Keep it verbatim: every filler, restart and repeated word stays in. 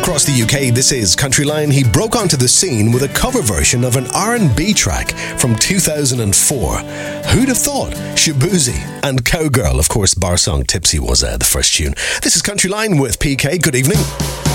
across the U K, this is Country Line. He broke onto the scene with a cover version of an R and B track from two thousand four. Who'd have thought? Shaboozey and Cowgirl. Of course, bar song Tipsy was uh, the first tune. This is Country Line with P K. Good evening.